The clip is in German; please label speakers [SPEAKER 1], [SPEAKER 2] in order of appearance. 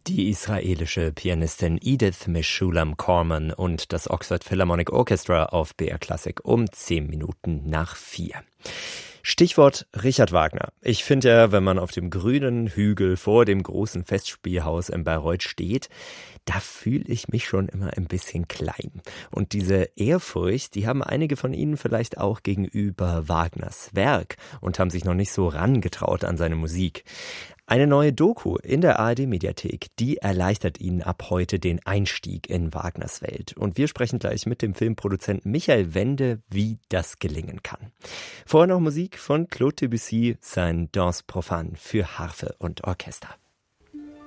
[SPEAKER 1] Die israelische Pianistin Edith Meshulam Corman und das Oxford Philharmonic Orchestra auf BR Classic um 4:10 nach 4. Stichwort Richard Wagner. Ich finde ja, wenn man auf dem grünen Hügel vor dem großen Festspielhaus in Bayreuth steht, da fühle ich mich schon immer ein bisschen klein. Und diese Ehrfurcht, die haben einige von Ihnen vielleicht auch gegenüber Wagners Werk und haben sich noch nicht so rangetraut an seine Musik. Eine neue Doku in der ARD-Mediathek, die erleichtert Ihnen ab heute den Einstieg in Wagners Welt. Und wir sprechen gleich mit dem Filmproduzenten Michael Wende, wie das gelingen kann. Vorher noch Musik von Claude Debussy, sein Danse profane für Harfe und Orchester.